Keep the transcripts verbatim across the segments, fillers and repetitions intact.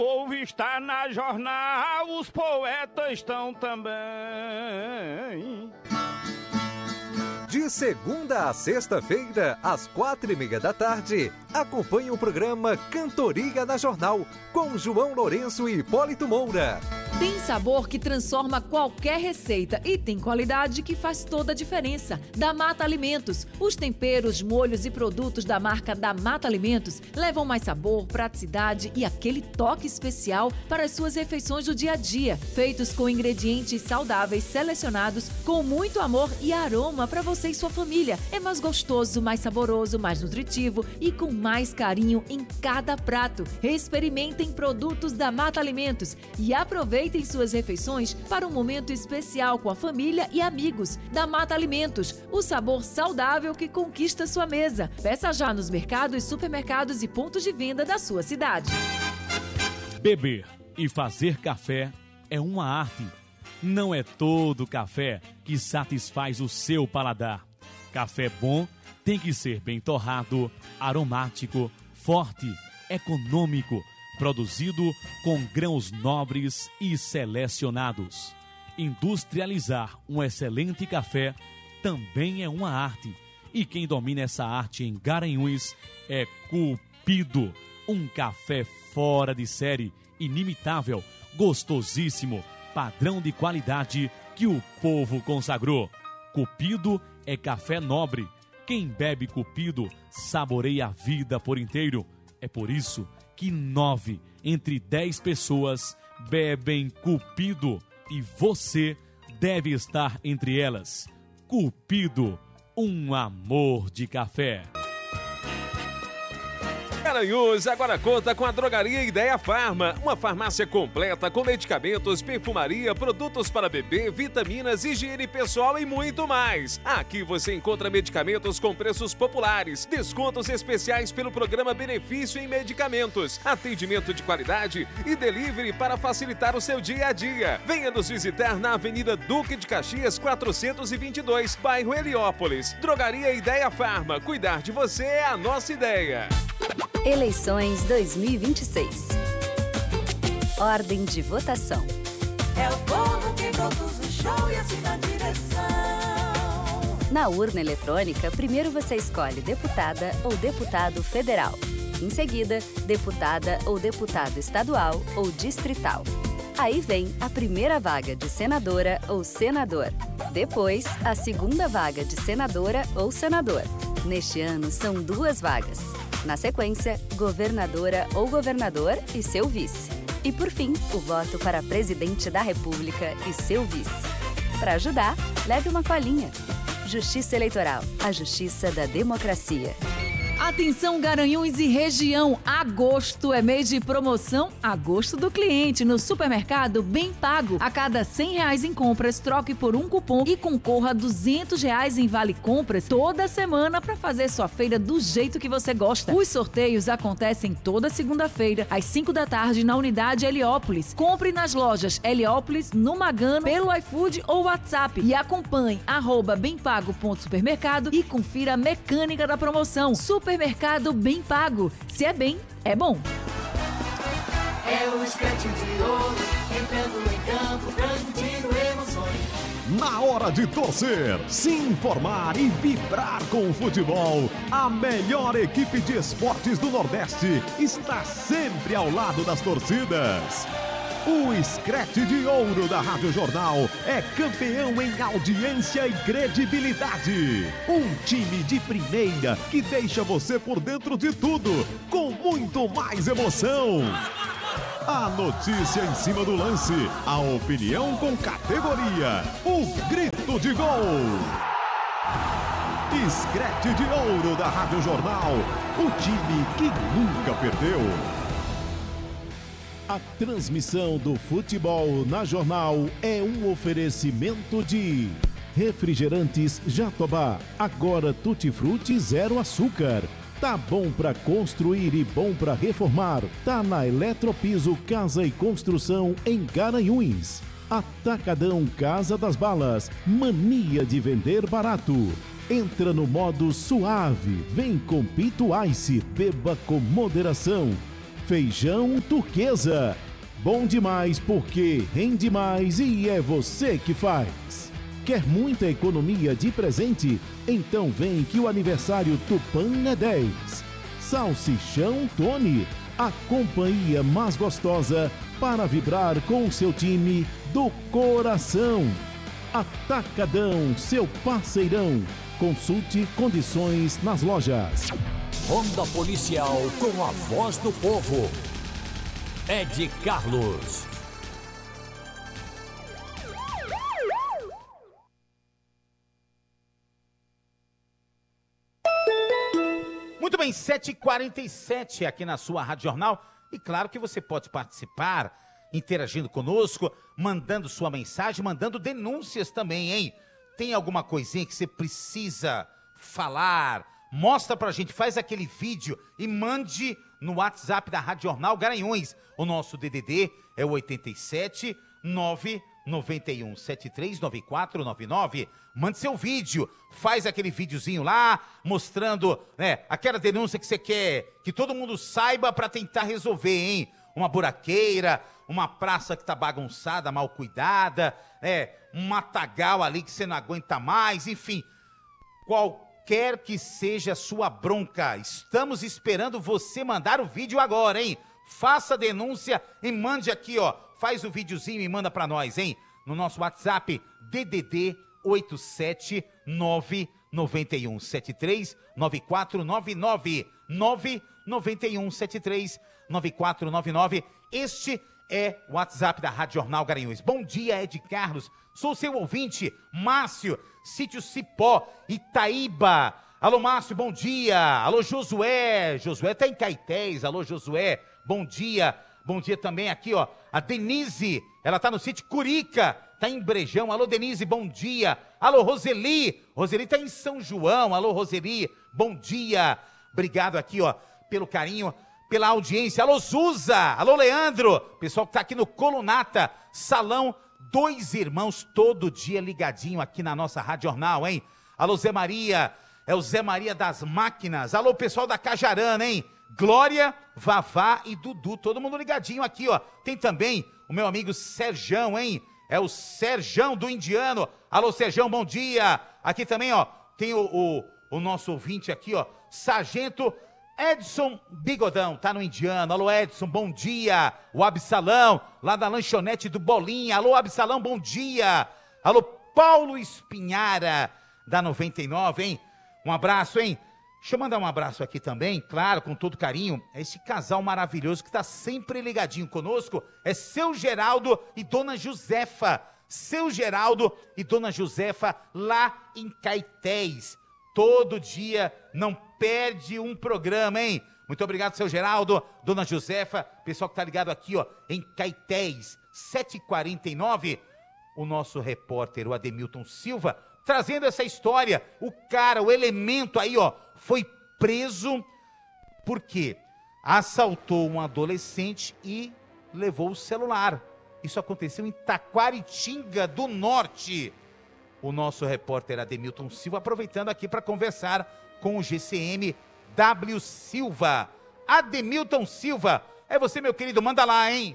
povo está na jornal, os poetas estão também. De segunda a sexta-feira, às quatro e meia da tarde, acompanhe o programa Cantoria na Jornal, com João Lourenço e Hipólito Moura. Tem sabor que transforma qualquer receita e tem qualidade que faz toda a diferença. Da Mata Alimentos. Os temperos, molhos e produtos da marca da Mata Alimentos levam mais sabor, praticidade e aquele toque especial para as suas refeições do dia a dia. Feitos com ingredientes saudáveis selecionados com muito amor e aroma para você e sua família. É mais gostoso, mais saboroso, mais nutritivo e com mais carinho em cada prato. Experimentem produtos da Mata Alimentos e aproveitem suas refeições para um momento especial com a família e amigos. Da Mata Alimentos, o sabor saudável que conquista sua mesa. Peça já nos mercados, supermercados e pontos de venda da sua cidade. Beber e fazer café é uma arte. Não é todo café que satisfaz o seu paladar. Café bom tem que ser bem torrado, aromático, forte, econômico, produzido com grãos nobres e selecionados. Industrializar um excelente café também é uma arte. E quem domina essa arte em Garanhuns é Cupido. Um café fora de série, inimitável, gostosíssimo, padrão de qualidade que o povo consagrou. Cupido é café nobre. Quem bebe Cupido saboreia a vida por inteiro. É por isso que nove entre dez pessoas bebem Cupido e você deve estar entre elas. Cupido, um amor de café. Garanhuns agora conta com a Drogaria Ideia Farma, uma farmácia completa com medicamentos, perfumaria, produtos para bebê, vitaminas, higiene pessoal e muito mais. Aqui você encontra medicamentos com preços populares, descontos especiais pelo programa Benefício em Medicamentos, atendimento de qualidade e delivery para facilitar o seu dia a dia. Venha nos visitar na Avenida Duque de Caxias quatrocentos e vinte e dois, bairro Heliópolis. Drogaria Ideia Farma, cuidar de você é a nossa ideia. Eleições dois mil e vinte e seis. Ordem de votação. É o povo que produz o show e assim na direção. Na urna eletrônica, primeiro você escolhe deputada ou deputado federal. Em seguida, deputada ou deputado estadual ou distrital. Aí vem a primeira vaga de senadora ou senador. Depois, a segunda vaga de senadora ou senador. Neste ano, são duas vagas. Na sequência, governadora ou governador e seu vice. E por fim, o voto para presidente da República e seu vice. Para ajudar, leve uma colinha. Justiça Eleitoral, a justiça da democracia. Atenção Garanhuns e região, agosto é mês de promoção Agosto do Cliente no supermercado Bem Pago. A cada cem reais em compras, troque por um cupom e concorra a duzentos reais em vale compras toda semana para fazer sua feira do jeito que você gosta. Os sorteios acontecem toda segunda-feira às cinco da tarde na unidade Heliópolis. Compre nas lojas Heliópolis, no Magano, pelo iFood ou WhatsApp e acompanhe arroba bempago.supermercado e confira a mecânica da promoção. Super Supermercado Bem Pago. Se é bem, é bom. É o esquete de ouro, entrando em campo, transmitindo emoções. Na hora de torcer, se informar e vibrar com o futebol, a melhor equipe de esportes do Nordeste está sempre ao lado das torcidas. O Screte de Ouro da Rádio Jornal é campeão em audiência e credibilidade. Um time de primeira que deixa você por dentro de tudo, com muito mais emoção. A notícia em cima do lance, a opinião com categoria, o grito de gol. Screte de Ouro da Rádio Jornal, o time que nunca perdeu. A transmissão do futebol na Jornal é um oferecimento de Refrigerantes Jatobá, agora tutti-frutti zero açúcar. Tá bom pra construir e bom pra reformar. Tá na Eletropiso Casa e Construção em Garanhuns. Atacadão Casa das Balas, mania de vender barato. Entra no modo suave, vem com Pito Ice, beba com moderação. Feijão Turquesa. Bom demais porque rende mais e é você que faz. Quer muita economia de presente? Então vem que o aniversário Tupã é dez. Salsichão Tony, a companhia mais gostosa para vibrar com o seu time do coração. Atacadão, seu parceirão. Consulte condições nas lojas. Ronda Policial com a voz do povo. Ed Carlos. Muito bem, sete e quarenta e sete aqui na sua Rádio Jornal. E claro que você pode participar, interagindo conosco, mandando sua mensagem, mandando denúncias também, hein? Tem alguma coisinha que você precisa falar? Mostra pra gente, faz aquele vídeo e mande no WhatsApp da Rádio Jornal Garanhuns. O nosso D D D é o oito sete nove nove um sete três nove quatro nove nove. Mande seu vídeo, faz aquele videozinho lá, mostrando, né, aquela denúncia que você quer que todo mundo saiba para tentar resolver, hein? Uma buraqueira, uma praça que tá bagunçada, mal cuidada, é, um matagal ali que você não aguenta mais, enfim, qualquer que seja a sua bronca, estamos esperando você mandar o vídeo agora, hein? Faça a denúncia e mande aqui, ó, faz o videozinho e manda pra nós, hein? No nosso WhatsApp, D D D oito sete nove nove um sete três nove quatro nove nove, nove nove um sete três nove quatro nove nove. Este é o WhatsApp da Rádio Jornal Garanhuns. Bom dia, Ed Carlos. Sou seu ouvinte, Márcio, Sítio Cipó, Itaíba. Alô, Márcio, bom dia. Alô, Josué. Josué tá em Caetés. Alô, Josué, bom dia. Bom dia também aqui, ó, a Denise, ela tá no sítio Curica, tá em Brejão. Alô, Denise, bom dia. Alô, Roseli, Roseli tá em São João. Alô, Roseli, bom dia. Obrigado aqui, ó, pelo carinho, pela audiência. Alô, Zuza, alô, Leandro, pessoal que tá aqui no Colunata, Salão Dois Irmãos, todo dia ligadinho aqui na nossa Rádio Jornal, hein? Alô, Zé Maria, é o Zé Maria das Máquinas. Alô, pessoal da Cajarana, hein? Glória, Vavá e Dudu, todo mundo ligadinho aqui, ó. Tem também o meu amigo Serjão, hein? É o Serjão do Indiano. Alô, Serjão, bom dia. Aqui também, ó, tem o, o, o nosso ouvinte aqui, ó, Sargento Edson Bigodão, tá no Indiano. Alô, Edson, bom dia. O Absalão, lá da lanchonete do Bolinha. Alô, Absalão, bom dia. Alô, Paulo Espinhara, da noventa e nove, hein? Um abraço, hein? Deixa eu mandar um abraço aqui também, claro, com todo carinho, é esse casal maravilhoso que está sempre ligadinho conosco, é seu Geraldo e Dona Josefa, seu Geraldo e Dona Josefa lá em Caetés, todo dia, não perde um programa, hein? Muito obrigado, seu Geraldo, Dona Josefa, pessoal que está ligado aqui, ó, em Caetés, sete e quarenta e nove, o nosso repórter, o Ademilton Silva, trazendo essa história, o cara, o elemento aí, ó, foi preso porque assaltou um adolescente e levou o celular. Isso aconteceu em Taquaritinga do Norte. O nosso repórter Ademilton Silva aproveitando aqui para conversar com o G C M W Silva. Ademilton Silva, é você, meu querido, manda lá, hein?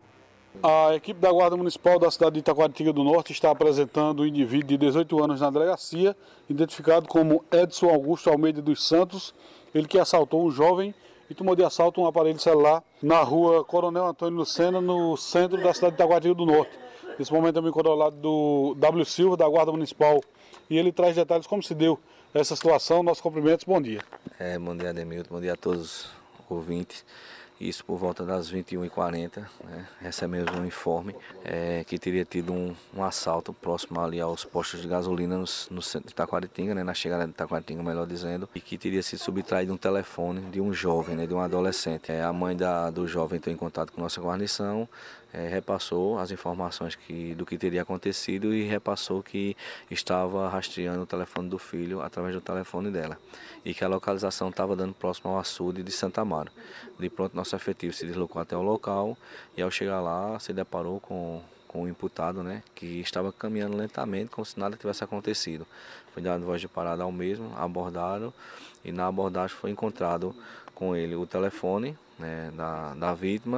A equipe da Guarda Municipal da cidade de Taquaritinga do Norte está apresentando um indivíduo de dezoito anos na delegacia, identificado como Edson Augusto Almeida dos Santos, ele que assaltou um jovem e tomou de assalto um aparelho celular na rua Coronel Antônio Lucena, no centro da cidade de Taquaritinga do Norte. Nesse momento eu me encontro ao lado do W Silva, da Guarda Municipal, e ele traz detalhes como se deu essa situação. Nossos cumprimentos, bom dia. É, bom dia, Ademilton, bom dia a todos os ouvintes. Isso por volta das vinte e uma e quarenta, né, recebemos um informe é, que teria tido um, um assalto próximo ali aos postos de gasolina no, no centro de Taquaritinga, né, na chegada de Taquaritinga, melhor dizendo, e que teria sido subtraído um telefone de um jovem, né, de um adolescente. É, a mãe da, do jovem entrou em contato com nossa guarnição, é, repassou as informações que, do que teria acontecido e repassou que estava rastreando o telefone do filho através do telefone dela e que a localização estava dando próximo ao açude de Santa Amaro. De pronto, nosso efetivo se deslocou até o local e, ao chegar lá, se deparou com, com o imputado, né, que estava caminhando lentamente, como se nada tivesse acontecido. Foi dado voz de parada ao mesmo, abordaram e na abordagem foi encontrado com ele o telefone, né, da, da vítima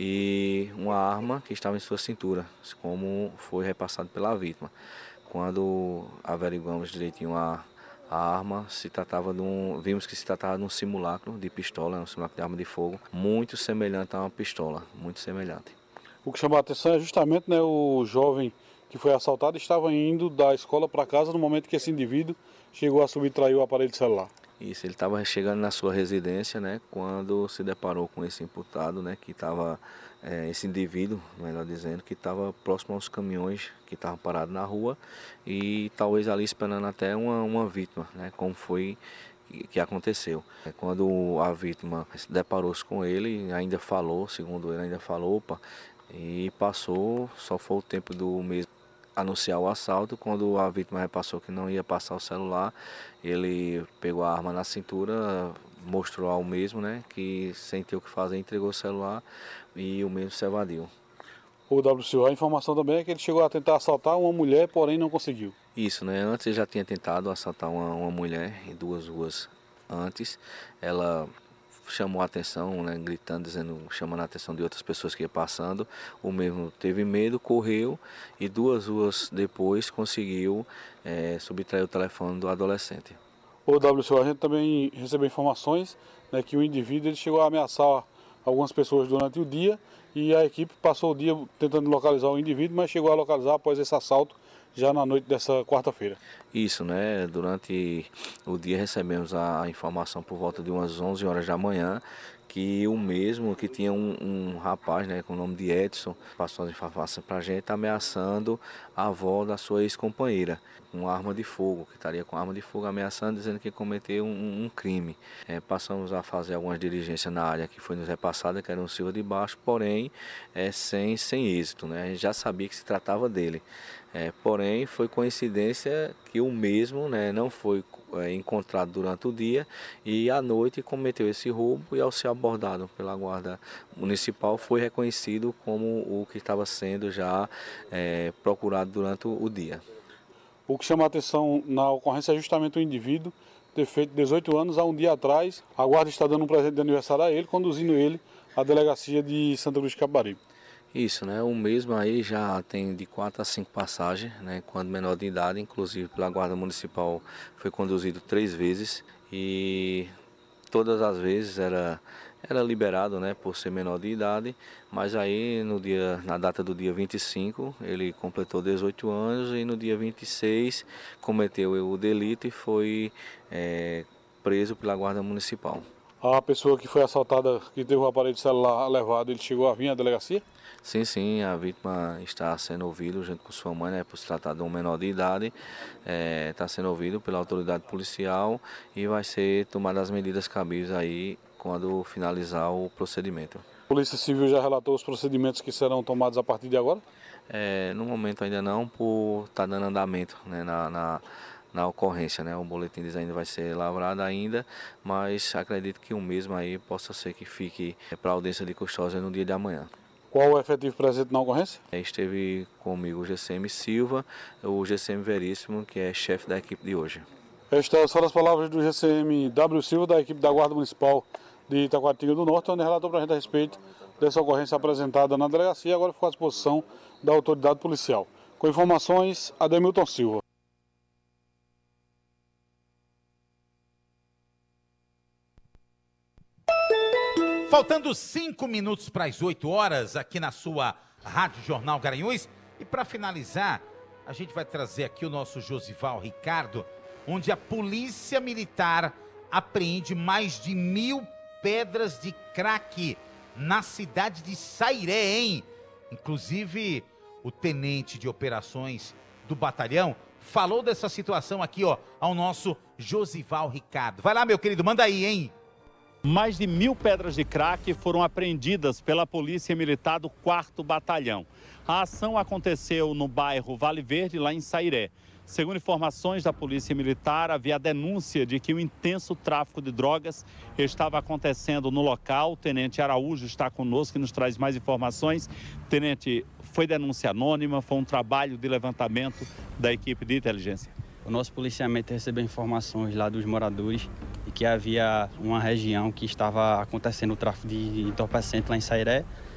e uma arma que estava em sua cintura, como foi repassado pela vítima. Quando averiguamos direitinho a, a arma, se tratava de um, vimos que se tratava de um simulacro de pistola, um simulacro de arma de fogo, muito semelhante a uma pistola, muito semelhante. O que chamou a atenção é justamente, né, o jovem que foi assaltado estava indo da escola para casa no momento que esse indivíduo chegou a subtrair o aparelho celular. Isso, ele estava chegando na sua residência, né, quando se deparou com esse imputado, né, que estava, é, esse indivíduo, melhor dizendo, que estava próximo aos caminhões que estavam parados na rua e talvez ali esperando até uma, uma vítima, né, como foi que, que aconteceu. Quando a vítima se deparou-se com ele, ainda falou, segundo ele, ainda falou, opa, e passou, só foi o tempo do mesmo anunciar o assalto. Quando a vítima repassou que não ia passar o celular, ele pegou a arma na cintura, mostrou ao mesmo, né, que sem ter o que fazer, entregou o celular e o mesmo se evadiu. O W C O, a informação também é que ele chegou a tentar assaltar uma mulher, porém não conseguiu. Isso, né, antes ele já tinha tentado assaltar uma, uma mulher em duas ruas antes. Ela chamou a atenção, né, gritando, dizendo, chamando a atenção de outras pessoas que iam passando. O mesmo teve medo, correu e duas ruas depois conseguiu é, subtrair o telefone do adolescente. O W C O, a gente também recebeu informações, né, que o indivíduo ele chegou a ameaçar algumas pessoas durante o dia e a equipe passou o dia tentando localizar o indivíduo, mas chegou a localizar após esse assalto já na noite dessa quarta-feira. Isso, né? Durante o dia recebemos a informação por volta de umas onze horas da manhã que o mesmo, que tinha um, um rapaz, né, com o nome de Edson, passou as informações para a gente, ameaçando a avó da sua ex-companheira, com arma de fogo, que estaria com arma de fogo ameaçando, dizendo que cometeu um, um crime. É, passamos a fazer algumas diligências na área que foi nos repassada, que era um Silva de Baixo, porém é, sem, sem êxito, né? A gente já sabia que se tratava dele. É, porém, foi coincidência que o mesmo, né, não foi é, encontrado durante o dia e à noite cometeu esse roubo e ao ser abordado pela guarda municipal foi reconhecido como o que estava sendo já é, procurado durante o dia. O que chama a atenção na ocorrência é justamente o indivíduo ter feito dezoito anos há um dia atrás. A guarda está dando um presente de aniversário a ele, conduzindo ele à delegacia de Santa Cruz de Capibaribe. Isso, né? O mesmo aí já tem de quatro a cinco passagens, né? Quando menor de idade, inclusive pela Guarda Municipal foi conduzido três vezes e todas as vezes era, era liberado, né? Por ser menor de idade, mas aí no dia, na data do dia vinte e cinco ele completou dezoito anos e no dia vinte e seis cometeu o delito e foi é, preso pela Guarda Municipal. A pessoa que foi assaltada, que teve o aparelho celular levado, ele chegou a vir à delegacia? Sim, sim, a vítima está sendo ouvida junto com sua mãe, né, por se tratar de um menor de idade, é, está sendo ouvido pela autoridade policial e vai ser tomadas as medidas cabíveis aí quando finalizar o procedimento. A Polícia Civil já relatou os procedimentos que serão tomados a partir de agora? É, no momento ainda não, por estar tá dando andamento, né, na, na, na ocorrência, né, o boletim diz ainda vai ser lavrado ainda, mas acredito que o mesmo aí possa ser que fique para audiência de custódia no dia de amanhã. Qual o efetivo presente na ocorrência? Esteve comigo o G C M Silva, o G C M Veríssimo, que é chefe da equipe de hoje. Estas foram as palavras do G C M W Silva, da equipe da Guarda Municipal de Itacoatinga do Norte, onde relatou para a gente a respeito dessa ocorrência apresentada na delegacia e agora ficou à disposição da autoridade policial. Com informações, Ademilton Silva. Faltando cinco minutos para as oito horas, aqui na sua Rádio Jornal Garanhuns. E para finalizar, a gente vai trazer aqui o nosso Josival Ricardo, onde a Polícia Militar apreende mais de mil pedras de crack na cidade de Sairé, hein? Inclusive, o tenente de operações do batalhão falou dessa situação aqui, ó, ao nosso Josival Ricardo. Vai lá, meu querido, manda aí, hein? Mais de mil pedras de crack foram apreendidas pela Polícia Militar do quarto Batalhão. A ação aconteceu no bairro Vale Verde, lá em Sairé. Segundo informações da Polícia Militar, havia a denúncia de que um intenso tráfico de drogas estava acontecendo no local. O Tenente Araújo está conosco e nos traz mais informações. Tenente, foi denúncia anônima, foi um trabalho de levantamento da equipe de inteligência? O nosso policiamento recebeu informações lá dos moradores e que havia uma região que estava acontecendo o tráfico de entorpecente lá em Sairé.